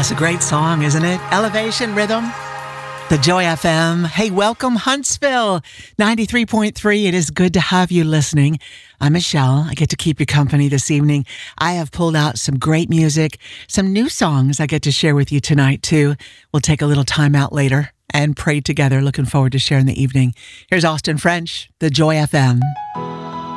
That's a great song, isn't it? Elevation Rhythm. The Joy FM. Hey, welcome Huntsville. 93.3. It is good to have you listening. I'm Michelle. I get to keep you company this evening. I have pulled out some great music, some new songs I get to share with you tonight, too. We'll take a little time out later and pray together. Looking forward to sharing the evening. Here's Austin French, The Joy FM.